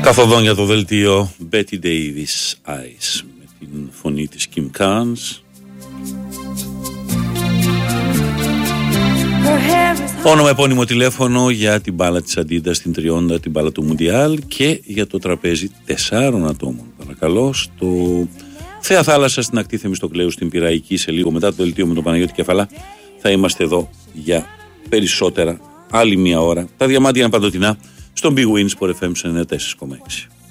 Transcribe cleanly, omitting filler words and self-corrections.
Καθοδόν για το δελτίο Betty Davis Eyes με την φωνή της Kim Carnes. Όνομα, επώνυμο, τηλέφωνο για την μπάλα της Αντίντα στην Τριόντα, την μπάλα του Μουντιάλ και για το τραπέζι 4 ατόμων. Παρακαλώ, στο Θέα Θάλασσα στην ακτή Θεμιστοκλέου στην Πειραϊκή, σε λίγο μετά το δελτίο με τον Παναγιώτη Κεφαλά. Θα είμαστε εδώ για περισσότερα, άλλη μία ώρα. Τα διαμάντια είναι παντοτινά στον Big Win Sport FM 94,6.